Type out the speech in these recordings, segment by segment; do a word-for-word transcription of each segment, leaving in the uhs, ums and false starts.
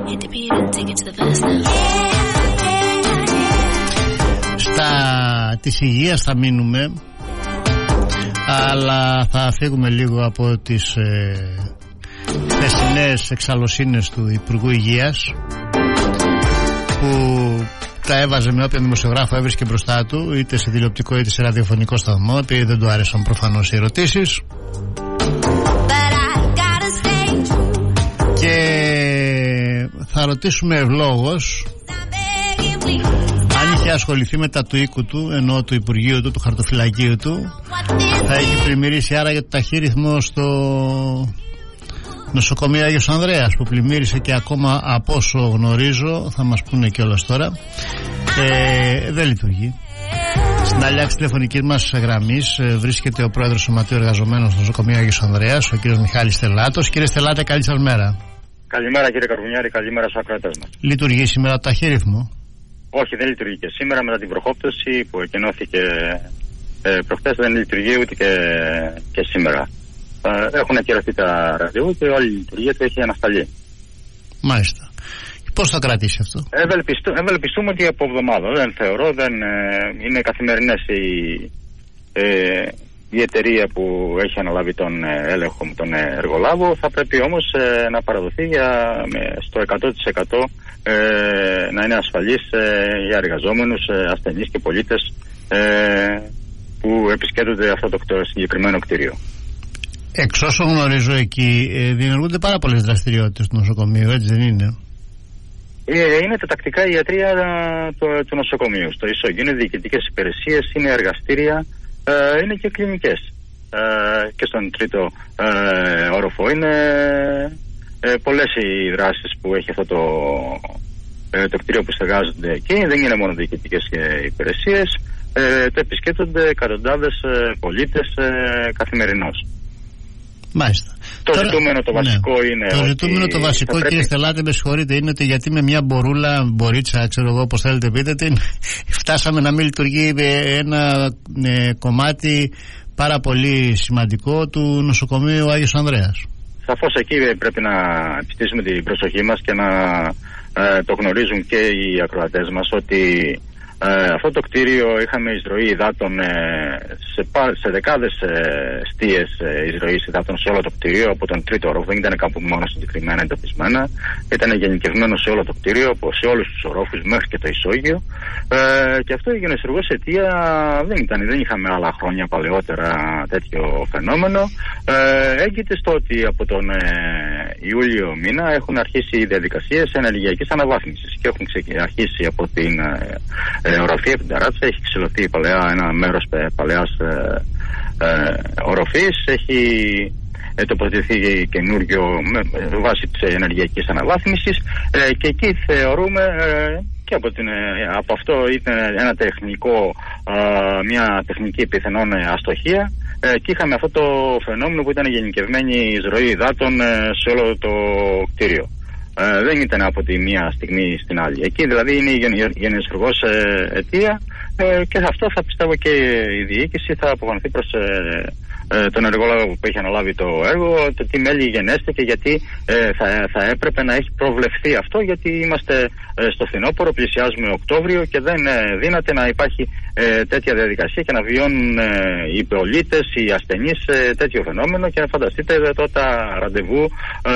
Στα της υγείας θα μείνουμε, αλλά θα φύγουμε λίγο από τις ε, χθεσινές εξαλωσίνες του Υπουργού Υγείας, που τα έβαζε με όποιον δημοσιογράφο έβρισκε μπροστά του, είτε σε τηλεοπτικό είτε σε ραδιοφωνικό σταθμό, επειδή δεν του άρεσαν προφανώς οι ερωτήσεις. Και θα ρωτήσουμε ευλόγως αν είχε ασχοληθεί με τα του οίκου του, ενώ του Υπουργείου του, του χαρτοφυλακίου του, θα έχει πλημμυρίσει άραγε το ταχύρυθμο στο νοσοκομείο Άγιος Ανδρέας, που πλημμύρισε και ακόμα από όσο γνωρίζω, θα μας πούνε κιόλας τώρα, ε, δεν λειτουργεί. Στην άλλη άκρη τηλεφωνικής μας γραμμής ε, βρίσκεται ο πρόεδρος Σωματείου Εργαζομένων στο νοσοκομείο Άγιος Ανδρέας, ο κύριος Μιχάλης Στελάτος. Κύριε Στελάτε, καλή σας μέρα. Καλημέρα κύριε Καρβουνιάρη, καλημέρα στους ακροατές μας. Λειτουργεί σήμερα το ταχύρυθμο? Όχι, δεν λειτουργεί και σήμερα, μετά την βροχόπτωση που εκκοινώθηκε ε, προχτές, δεν λειτουργεί ούτε και, και σήμερα. Ε, έχουν ακυρωθεί τα ραντεβού και όλη η λειτουργία του έχει ανασταλεί. Μάλιστα. Πώς θα κρατήσει αυτό? Ευελπιστού, ευελπιστούμε ότι από εβδομάδα. Δεν θεωρώ, δεν ε, είναι καθημερινές η, ε, η εταιρεία που έχει αναλάβει τον έλεγχο με τον εργολάβο. Θα πρέπει όμως ε, να παραδοθεί για, με, στο εκατό τοις εκατό ε, να είναι ασφαλής ε, για εργαζόμενους, ε, ασθενείς και πολίτες ε, που επισκέπτονται αυτό το συγκεκριμένο κτίριο. Εξ όσων γνωρίζω, εκεί ε, διενεργούνται πάρα πολλές δραστηριότητες του νοσοκομείου, έτσι δεν είναι? Ε, είναι τα τακτικά ιατρία του, του νοσοκομείου. Στο ΙΣΟΓ είναι διοικητικές υπηρεσίες, είναι εργαστήρια, ε, είναι και κλινικές. Ε, και στον τρίτο ε, όροφο είναι ε, πολλές οι δράσεις που έχει αυτό το, ε, το κτίριο που στεγάζονται εκεί. Δεν είναι μόνο διοικητικές υπηρεσίες, ε, το επισκέπτονται εκατοντάδες ε, πολίτες ε, καθημερινώς. Μάλιστα. Το Τώρα, ζητούμενο το βασικό ναι. είναι. Το ζητούμενο το βασικό, πρέπει... κύριε Στελάτε, με συγχωρείτε, είναι ότι γιατί με μια μπορούλα, μπορίτσα, ξέρω εγώ πώς θέλετε πείτε την, φτάσαμε να μην λειτουργεί ένα ε, κομμάτι πάρα πολύ σημαντικό του νοσοκομείου Άγιος Ανδρέας. Σαφώς εκεί πρέπει να επιστήσουμε την προσοχή μας και να ε, το γνωρίζουν και οι ακροατές μας ότι Ε, αυτό το κτίριο είχαμε εισρωή υδάτων ε, σε, σε δεκάδες ε, στίες ε, εισρωής υδάτων σε όλο το κτίριο από τον τρίτο όροφο. Δεν ήταν κάπου μόνο συγκεκριμένα εντοπισμένα. Ήταν γενικευμένο σε όλο το κτίριο, από σε όλους τους ορόφους μέχρι και το ισόγειο. Ε, και αυτό έγινε ενεργός αιτία, δεν ήταν, δεν είχαμε άλλα χρόνια παλαιότερα τέτοιο φαινόμενο. Ε, έγκυται στο ότι από τον ε, Ιούλιο μήνα έχουν αρχίσει οι διαδικασίες ενεργειακής αναβάθμισης και έχουν αρχίσει από την ε, Ε, οροφή από την ταράτσα, έχει ξυλωθεί παλαιά, ένα μέρος παλαιάς ε, ε, οροφής, έχει ε, τοποθετηθεί καινούριο με, με βάση της ενεργειακής αναβάθμισης ε, και εκεί θεωρούμε ε, και από, την, ε, από αυτό ήταν ένα τεχνικό, ε, μια τεχνική πιθανόν αστοχία ε, και είχαμε αυτό το φαινόμενο που ήταν γενικευμένη εισρωή υδάτων ε, σε όλο το κτίριο. Ε, δεν ήταν από τη μία στιγμή στην άλλη. Εκεί δηλαδή είναι η γενεσιουργός ε, αιτία ε, και αυτό θα πιστεύω και η διοίκηση θα αποφανθεί προς ε, ε, τον εργολάβο που έχει αναλάβει το έργο, το τι μέλη γενέστε και γιατί ε, θα, θα έπρεπε να έχει προβλεφθεί αυτό, γιατί είμαστε ε, στο φθινόπωρο, πλησιάζουμε Οκτώβριο και δεν ε, δύναται να υπάρχει ε, τέτοια διαδικασία και να βιώνουν ε, οι πολίτες, οι ασθενείς ε, τέτοιο φαινόμενο και φανταστείτε εδώ τα ραντεβού ε,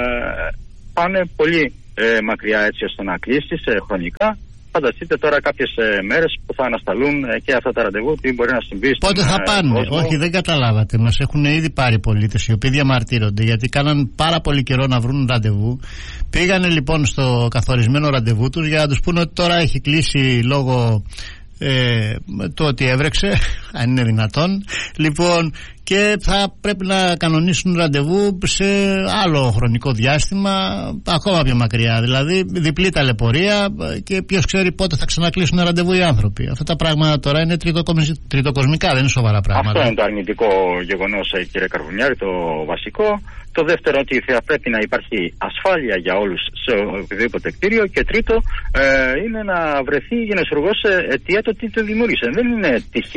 πάνε πολύ ε, μακριά έτσι ώστε να κλείσει ε, χρονικά. Φανταστείτε τώρα κάποιες ε, μέρες που θα ανασταλούν ε, και αυτά τα ραντεβού, τι μπορεί να συμβεί. Πότε θα ε, πάνε? Κόσμο. Όχι, δεν καταλάβατε. Μας έχουν ήδη πάρει πολίτες οι οποίοι διαμαρτύρονται γιατί κάναν πάρα πολύ καιρό να βρουν ραντεβού. Πήγανε λοιπόν στο καθορισμένο ραντεβού τους για να τους πούνε ότι τώρα έχει κλείσει λόγω ε, το ότι έβρεξε, αν είναι δυνατόν. Λοιπόν, και θα πρέπει να κανονίσουν ραντεβού σε άλλο χρονικό διάστημα, ακόμα πιο μακριά. Δηλαδή διπλή ταλαιπωρία και ποιος ξέρει πότε θα ξανακλείσουν ραντεβού οι άνθρωποι. Αυτά τα πράγματα τώρα είναι τριτοκοσμικά, δεν είναι σοβαρά πράγματα. Αυτό είναι το αρνητικό γεγονός, κύριε Καρβουνιάρη, το βασικό. Το δεύτερο, ότι θα πρέπει να υπάρχει ασφάλεια για όλους σε οποιοδήποτε κτίριο. Και τρίτο, ε, είναι να βρεθεί γενεσιουργός αιτία το τι το δημιούργησε. Δεν είναι τυχαία γεγονότα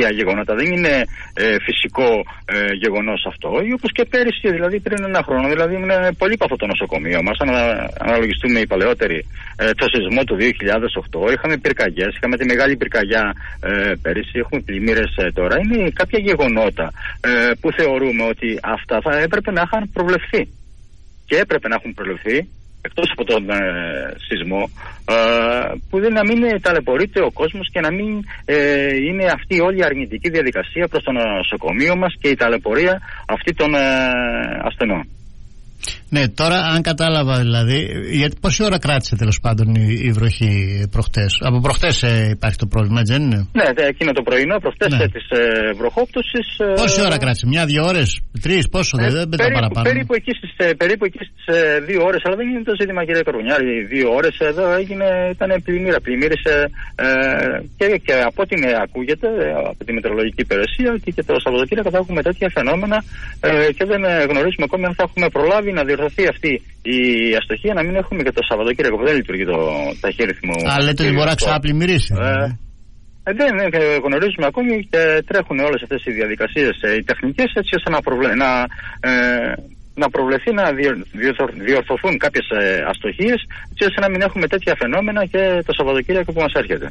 πράγματα. Δεν είναι ε, φυσικό ε, γεγονός αυτό. Ή όπως και πέρυσι, δηλαδή πριν ένα χρόνο, δηλαδή είναι πολύ παθό το νοσοκομείο μας. Αν αναλογιστούμε οι παλαιότεροι ε, το σεισμό του δύο χιλιάδες οκτώ, είχαμε πυρκαγιές, είχαμε τη μεγάλη πυρκαγιά ε, πέρυσι, έχουμε πλημμύρες ε, τώρα. Είναι κάποια γεγονότα ε, που θεωρούμε ότι αυτά θα έπρεπε να είχαν προβλεφθεί. Και έπρεπε να έχουν προβλεφθεί, εκτός από τον ε, σεισμό, ε, που δεν να μην ταλαιπωρείται ο κόσμος και να μην ε, είναι αυτή όλη η αρνητική διαδικασία προς το νοσοκομείο μας και η ταλαιπωρία αυτή των ε, ασθενών. Ναι, τώρα αν κατάλαβα δηλαδή, γιατί πόση ώρα κράτησε τέλος πάντων η, η βροχή προχτές? Από προχτές ε, υπάρχει το πρόβλημα, έτσι δεν είναι? Ναι, εκείνο το πρωινό, προχτές ναι. της ε, βροχόπτωσης. Ε, πόση ώρα κράτησε, μια, δύο ώρες, τρεις, πόσο, ε, δεν πέτα παραπάνω? Περίπου εκεί στις, ε, περίπου εκεί στις ε, δύο ώρες, αλλά δεν είναι το ζήτημα, κύριε Καρβουνιάρη. Δύο ώρες εδώ έγινε, ήταν πλημμύρα, πλημμύρισε ε, και, και από ό,τι ακούγεται από τη μετεωρολογική υπηρεσία ότι και το Σαββατοκύριακο θα έχουμε τέτοια φαινόμενα ε, και δεν γνωρίζουμε ακόμη αν θα έχουμε προλάβει να διορθωθεί αυτή η αστοχία, να μην έχουμε και το Σαββατοκύριακο που δεν λειτουργεί το ταχύρυθμο. Α, λέτε ότι μπορεί να ξαναπλημμυρίσει. Ε, ε, δεν ε, γνωρίζουμε ακόμη και τρέχουν όλες αυτές οι διαδικασίες ε, οι τεχνικές, έτσι ώστε να, προβλε... να, ε, να προβλεφθεί να διορθωθούν κάποιες ε, αστοχίες, έτσι ώστε να μην έχουμε τέτοια φαινόμενα και το Σαββατοκύριακο που μας έρχεται.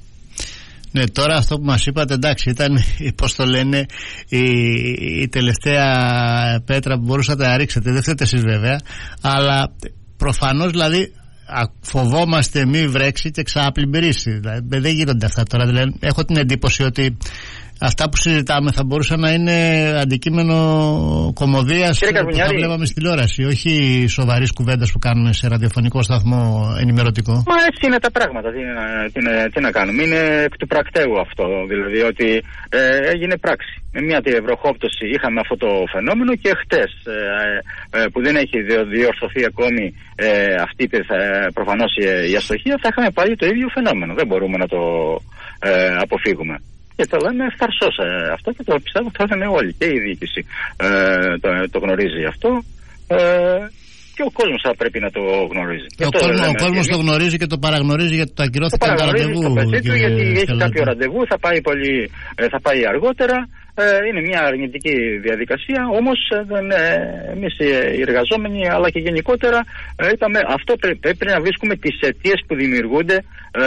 Ναι, τώρα αυτό που μας είπατε, εντάξει, ήταν, πώς το λένε, η, η τελευταία πέτρα που μπορούσατε να ρίξετε. Δεν φταίτε εσείς βέβαια, αλλά προφανώς δηλαδή φοβόμαστε μη βρέξει και ξαναπλημμυρίσει. Δηλαδή, δεν γίνονται αυτά τώρα. Δηλαδή, έχω την εντύπωση ότι αυτά που συζητάμε θα μπορούσαν να είναι αντικείμενο κωμωδίας που θα βλέπαμε στην τηλεόραση, όχι σοβαρής κουβέντας που κάνουμε σε ραδιοφωνικό σταθμό ενημερωτικό. Μα έτσι είναι τα πράγματα. Τι, τι, τι, τι να κάνουμε. Είναι εκ του πρακτέου αυτό. Δηλαδή ότι ε, έγινε πράξη. Με μια βροχόπτωση είχαμε αυτό το φαινόμενο και χτες ε, ε, που δεν έχει διορθωθεί ακόμη ε, αυτή ε, προφανώς η, η αστοχία, θα είχαμε πάλι το ίδιο φαινόμενο. Δεν μπορούμε να το ε, αποφύγουμε. Και το λέμε φαρσός ε, αυτό και το πιστεύω ότι θα είναι όλοι και η διοίκηση ε, το, το γνωρίζει αυτό ε, και ο κόσμος θα πρέπει να το γνωρίζει. Ο, κόσμο, ο κόσμος το γνωρίζει και το παραγνωρίζει γιατί το ακυρώθηκαν τα ραντεβού. Το παραγνωρίζει γιατί έχει κάποιο ραντεβού, θα πάει, πολύ, θα πάει αργότερα. Ε, είναι μια αρνητική διαδικασία, όμως ε, εμείς οι εργαζόμενοι αλλά και γενικότερα ε, είπαμε αυτό πρέπει, πρέπει να βρίσκουμε τις αιτίες που δημιουργούνται ε,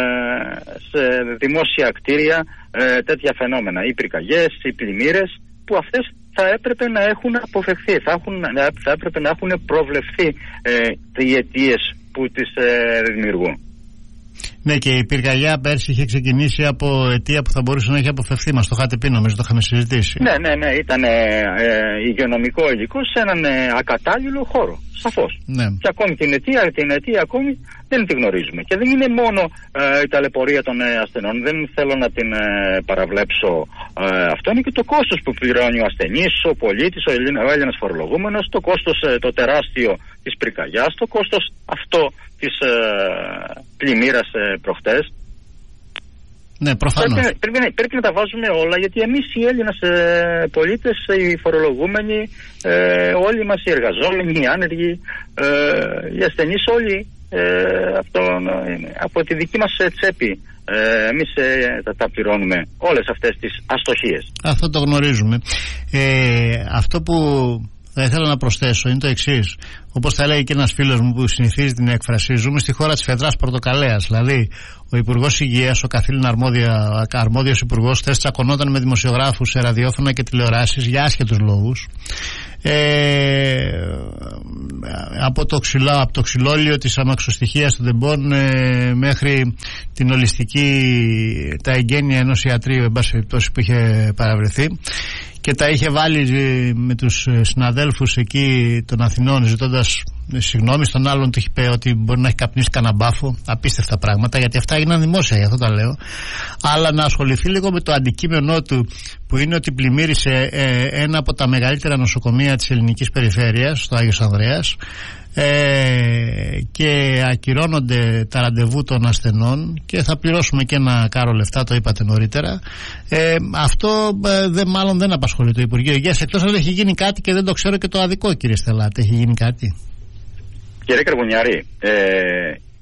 σε δημόσια κτίρια ε, τέτοια φαινόμενα, οι πυρκαγιές, οι πλημμύρες, που αυτές θα έπρεπε να έχουν αποφευχθεί, θα, έχουν, θα έπρεπε να έχουν προβλεφθεί ε, οι αιτίες που τις ε, δημιουργούν. Ναι, και η πυρκαγιά πέρσι είχε ξεκινήσει από αιτία που θα μπορούσε να έχει αποφευθεί. Μας το είχατε πει, νομίζω, το είχαμε συζητήσει. Ναι, ναι, ναι. Ήταν ε, ε, υγειονομικό υλικό σε έναν ε, ακατάλληλο χώρο. Σαφώς. Ναι. Και ακόμη την αιτία, την αιτία ακόμη δεν τη γνωρίζουμε. Και δεν είναι μόνο ε, η ταλαιπωρία των ε, ασθενών. Δεν θέλω να την ε, παραβλέψω ε, αυτό. Είναι και το κόστος που πληρώνει ο ασθενής, ο πολίτης, ο, ο Έλληνας φορολογούμενος, το κόστος ε, το τεράστιο της πυρκαγιάς, το κόστος αυτό της ε, πλημμύρας ε, προχτές. Ναι, προφανώς. Πρέπει, πρέπει, πρέπει να τα βάζουμε όλα, γιατί εμείς οι Έλληνες ε, πολίτες, οι φορολογούμενοι, ε, όλοι μας οι εργαζόμενοι, οι άνεργοι, ε, οι ασθενείς, όλοι ε, από, τον, από τη δική μας τσέπη ε, εμείς ε, τα, τα πληρώνουμε όλες αυτές τις αστοχίες. Αυτό το γνωρίζουμε. Ε, αυτό που θα ήθελα να προσθέσω είναι το εξής. Όπως θα λέει και ένας φίλος μου που συνηθίζει την έκφραση, ζούμε στη χώρα της φεδράς πορτοκαλέας. Δηλαδή, ο Υπουργός Υγείας, ο καθήλυνα αρμόδιος Υπουργός, χθες τσακωνόταν με δημοσιογράφους σε ραδιόφωνα και τηλεοράσεις για άσχετους λόγους. Ε, από, το ξυλό, από το ξυλόλιο της αμαξοστοιχείας των τεμπών ε, μέχρι την ολιστική, τα εγγένεια ενός ιατρίου, εν πάση περιπτώσει, που είχε παραβρεθεί. Και τα είχε βάλει με τους συναδέλφους εκεί των Αθηνών ζητώντας συγγνώμη. Στον άλλον του είχε πει ότι μπορεί να έχει καπνίσει κανένα μπάφο. Απίστευτα πράγματα, γιατί αυτά έγιναν δημόσια, γι' αυτό τα λέω. Αλλά να ασχοληθεί λίγο με το αντικείμενό του, που είναι ότι πλημμύρισε ε, ένα από τα μεγαλύτερα νοσοκομεία της ελληνικής περιφέρειας, στο Άγιος Ανδρέας, ε, και ακυρώνονται τα ραντεβού των ασθενών και θα πληρώσουμε και ένα κάρο λεφτά, το είπατε νωρίτερα. Ε, αυτό ε, δε, μάλλον δεν απασχολεί το Υπουργείο Υγείας, εκτός αν έχει γίνει κάτι και δεν το ξέρω και το αδικό, κύριε Στελάτη. Έχει γίνει κάτι? Κύριε Καρβουνιάρη, ε,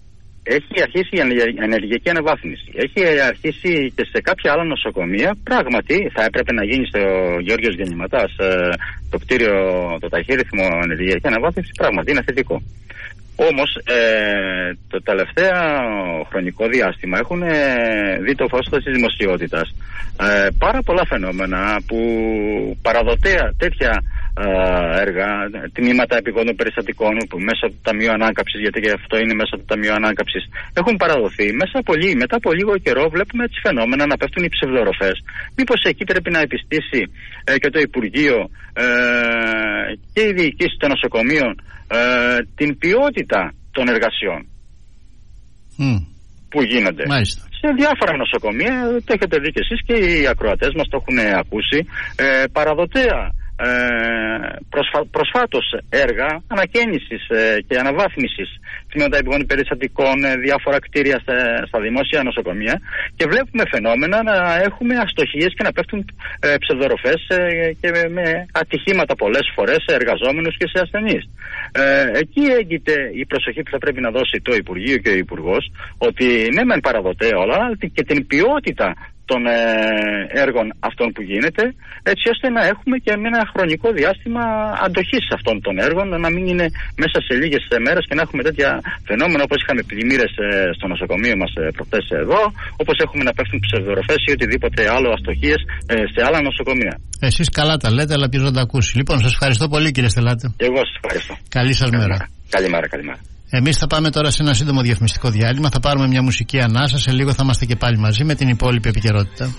έχει αρχίσει η ενεργειακή αναβάθμιση. Έχει αρχίσει και σε κάποια άλλα νοσοκομεία. Πράγματι, θα έπρεπε να γίνει στο Γεώργιος Γεννηματάς το κτίριο, το ταχύρυθμο ενεργειακή αναβάθμιση. Πράγματι, είναι θετικό. Όμως, ε, το τελευταίο χρονικό διάστημα έχουν δει το φως της δημοσιότητας ε, πάρα πολλά φαινόμενα που παραδοτέα τέτοια έργα, τμήματα επιγόντων περιστατικών που μέσα από το Ταμείο Ανάκαμψης, γιατί και αυτό είναι μέσα από το Ταμείο Ανάκαμψης, έχουν παραδοθεί. Μέσα από, μετά από λίγο καιρό βλέπουμε έτσι φαινόμενα να πέφτουν οι ψευδοροφές. Μήπως εκεί πρέπει να επιστήσει ε, και το Υπουργείο ε, και η διοίκηση των νοσοκομείων ε, την ποιότητα των εργασιών mm. που γίνονται. Μάλιστα. Σε διάφορα νοσοκομεία, το έχετε δει και εσείς και οι ακροατές μας το έχουν ακούσει, ε, παραδοτέα ε, προσφα... προσφάτως έργα ανακαίνησης ε, και αναβάθμισης τμήματα επιγόντων περιστατικών, ε, διάφορα κτίρια στα, στα δημόσια νοσοκομεία, και βλέπουμε φαινόμενα να έχουμε αστοχίες και να πέφτουν ε, ψευδοροφές ε, και με, με ατυχήματα πολλές φορές σε εργαζόμενους και σε ασθενείς. Ε, εκεί έγκυται η προσοχή που θα πρέπει να δώσει το Υπουργείο και ο Υπουργός, ότι ναι μεν παραδοτέα όλα, αλλά και την ποιότητα των ε, έργων αυτών που γίνεται, έτσι ώστε να έχουμε και ένα χρονικό διάστημα αντοχής αυτών των έργων, να μην είναι μέσα σε λίγες μέρες και να έχουμε τέτοια φαινόμενα όπως είχαμε πλημμύρες ε, στο νοσοκομείο μας ε, προχτές εδώ, όπως έχουμε να πέφτουν ψευδοροφές ή οτιδήποτε άλλο, αστοχίες ε, σε άλλα νοσοκομεία. Εσείς καλά τα λέτε, αλλά ποιος δεν τα ακούσει. Λοιπόν, σας ευχαριστώ πολύ, κύριε Στελάτη. Εγώ σας ευχαριστώ. Καλή σας μέρα. Καλημέρα, καλημέρα. Εμείς θα πάμε τώρα σε ένα σύντομο διαφημιστικό διάλειμμα. Θα πάρουμε μια μουσική ανάσα. Σε λίγο θα είμαστε και πάλι μαζί με την υπόλοιπη επικαιρότητα.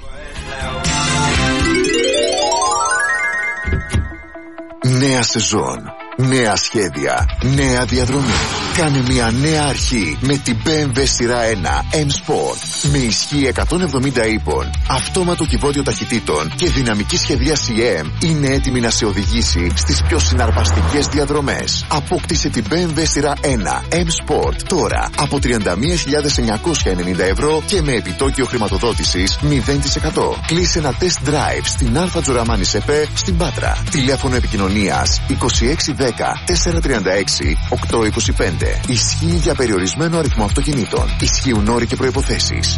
Νέα σεζόν. Νέα σχέδια, νέα διαδρομή. Κάνε μια νέα αρχή με την μπι εμ ντάμπλιου σειρά ένα M-Sport. Με ισχύ εκατόν εβδομήντα ύπων, αυτόματο κυβότιο ταχυτήτων και δυναμική σχεδίαση εμ είναι έτοιμη να σε οδηγήσει στις πιο συναρπαστικές διαδρομές. Απόκτησε την μπι εμ ντάμπλιου σειρά ένα M-Sport τώρα από τριάντα μία χιλιάδες εννιακόσια ενενήντα ευρώ και με επιτόκιο χρηματοδότησης μηδέν τοις εκατό. Κλείσε ένα test drive στην Αλφα Τζουραμάνη ΣΕΠΕ στην Πάτρα. Τηλέφωνο επικοινωνίας είκοσι έξι δέκα τετρακόσια τριάντα έξι οκτακόσια είκοσι πέντε. Ισχύει για περιορισμένο αριθμό αυτοκινήτων. Ισχύουν όροι και προϋποθέσεις.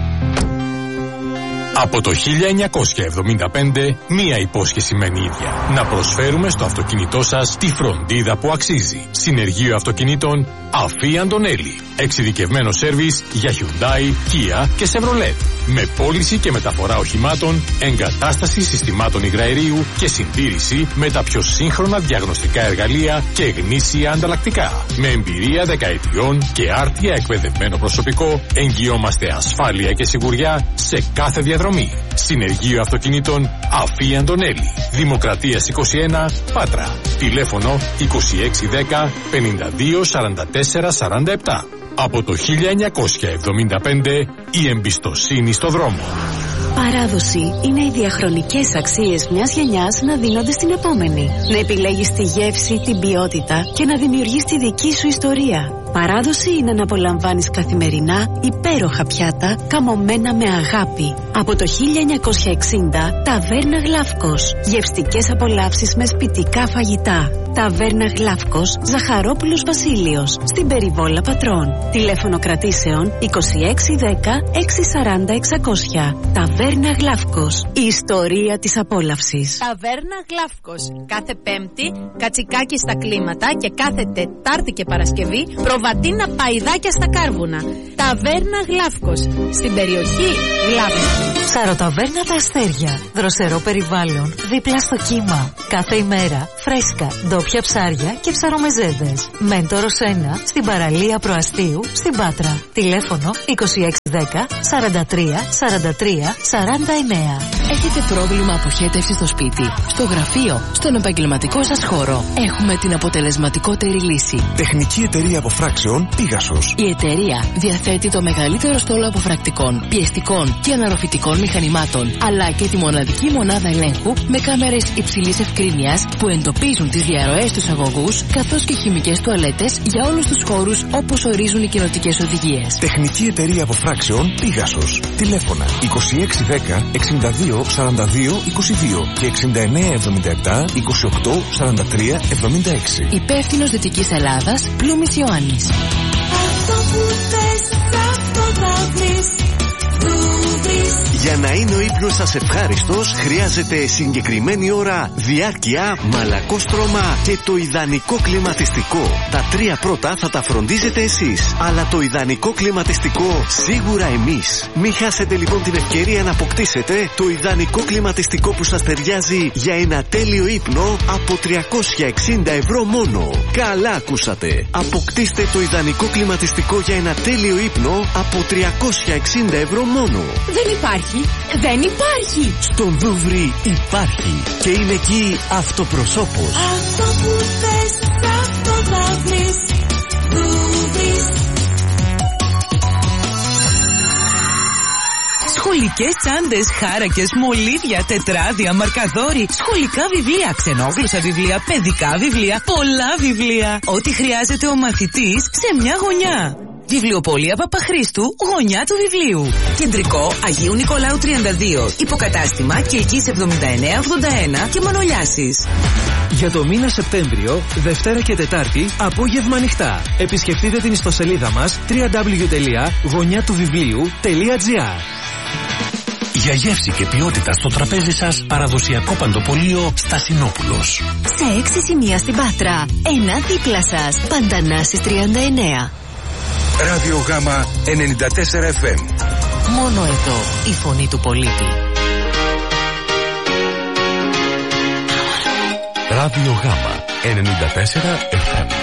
Από το χίλια εννιακόσια εβδομήντα πέντε, μία υπόσχεση μένει ίδια. Να προσφέρουμε στο αυτοκίνητό σας τη φροντίδα που αξίζει. Συνεργείο αυτοκινήτων Αφή Αντωνέλη. Εξειδικευμένο σέρβις για Hyundai, Kia και Chevrolet. Με πώληση και μεταφορά οχημάτων, εγκατάσταση συστημάτων υγραερίου και συντήρηση με τα πιο σύγχρονα διαγνωστικά εργαλεία και γνήσια ανταλλακτικά. Με εμπειρία δεκαετιών και άρτια εκπαιδευμένο προσωπικό, εγγυόμαστε ασφάλεια και σιγουριά σε κάθε διαδρομή. Συνεργείο αυτοκινήτων Αφή Αντωνέλη. Δημοκρατίας είκοσι ένα, Πάτρα. Τηλέφωνο είκοσι έξι δέκα πενήντα δύο σαράντα τέσσερα σαράντα επτά. Από το χίλια εννιακόσια εβδομήντα πέντε, η εμπιστοσύνη στο δρόμο. Παράδοση είναι οι διαχρονικές αξίες μιας γενιάς να δίνονται στην επόμενη. Να επιλέγεις τη γεύση, την ποιότητα και να δημιουργείς τη δική σου ιστορία. Παράδοση είναι να απολαμβάνεις καθημερινά υπέροχα πιάτα καμωμένα με αγάπη. Από το χίλια εννιακόσια εξήντα, Ταβέρνα Γλαύκος. Γευστικές απολαύσεις με σπιτικά φαγητά. Ταβέρνα Γλαύκος, Ζαχαρόπουλος Βασίλειος, στην Περιβόλα Πατρών. Τηλέφωνο κρατήσεων είκοσι έξι δέκα έξι σαράντα εξακόσια. Ταβέρνα Γλαύκος. Η ιστορία της απόλαυσης. Ταβέρνα Γλαύκος. Κάθε Πέμπτη κατσικάκι στα κλίματα και κάθε Τετάρτη και Παρασκευή προβατίνα παϊδάκια στα κάρβουνα. Ταβέρνα Γλαύκος. Στην περιοχή Γλαύκος. Ψαροταβέρνα Τα Αστέρια. Δροσερό περιβάλλον δίπλα στο κύμα. Κάθε ημέρα φρέσκα, ντόπια ψάρια και ψαρομεζέδες. Μέντορος ένα στην παραλία Προαστίου στην Πάτρα. Τηλέφωνο είκοσι έξι δέκα σαράντα τρία σαράντα τρία σαράντα εννέα. Έχετε πρόβλημα αποχέτευσης στο σπίτι, στο γραφείο, στον επαγγελματικό σας χώρο? Έχουμε την αποτελεσματικότερη λύση. Τεχνική εταιρεία αποφράξεων Πίγασος. Η εταιρεία διαθέτει το μεγαλύτερο στόλο αποφρακτικών, πιεστικών και αναρροφητικών μηχανημάτων, αλλά και τη μοναδική μονάδα ελέγχου με κάμερες υψηλής ευκρίνειας που εντοπίζουν τις διαρροές στους αγωγούς, καθώς και χημικές τουαλέτες για όλους τους χώρους όπως ορίζουν οι κοινοτικές οδηγίες. Τεχνική εταιρεία αποφράξεων Πίγασος. Τηλέφωνα είκοσι έξι δέκα εξήντα δύο σαράντα δύο είκοσι δύο και εξήντα εννέα εβδομήντα επτά είκοσι οκτώ σαράντα τρία εβδομήντα έξι. Υπεύθυνος Δυτικής Ελλάδας, Πλούμης Ιωάννης. Αυτό που θες να είναι ο ύπνος σας ευχάριστος, χρειάζεται συγκεκριμένη ώρα, διάρκεια, μαλακόστρωμα και το ιδανικό κλιματιστικό. Τα τρία πρώτα θα τα φροντίζετε εσείς, αλλά το ιδανικό κλιματιστικό σίγουρα εμείς. Μην χάσετε λοιπόν την ευκαιρία να αποκτήσετε το ιδανικό κλιματιστικό που σας ταιριάζει για ένα τέλειο ύπνο από τριακόσια εξήντα ευρώ μόνο. Καλά ακούσατε. Αποκτήστε το ιδανικό κλιματιστικό για ένα τέλειο ύπνο από τριακόσια εξήντα ευρώ μόνο. Δεν υπάρχει, δεν υπάρχει. Στον Δούβρι υπάρχει και είναι εκεί αυτοπροσώπος. Αυτό που θες, αυτό θα βρεις. Δούβρις. Σχολικές τσάντες, χάρακες, μολύβια, τετράδια, μαρκαδόροι, σχολικά βιβλία, ξενόγλωσσα βιβλία, παιδικά βιβλία, πολλά βιβλία. Ό,τι χρειάζεται ο μαθητής σε μια γωνιά. Βιβλιοπωλεία Παπαχρήστου, γωνιά του βιβλίου. Κεντρικό Αγίου Νικολάου τριάντα δύο. Υποκατάστημα Κυλκής εβδομήντα εννέα ογδόντα ένα και Μανολιάσης. Για το μήνα Σεπτέμβριο, Δευτέρα και Τετάρτη, απόγευμα ανοιχτά. Επισκεφτείτε την ιστοσελίδα μας double-u double-u double-u τελεία γωνιά του βιβλίου τελεία τζι άρ. Για γεύση και ποιότητα στο τραπέζι σας, παραδοσιακό παντοπολείο Στασινόπουλος. Σε έξι σημεία στην Πάτρα, ένα δίπλα σας. Παντανάσης τριάντα εννέα. Ράδιο Γάμα ενενήντα τέσσερα εφ εμ. Μόνο εδώ η φωνή του πολίτη. Ράδιο Γάμα ενενήντα τέσσερα εφ εμ.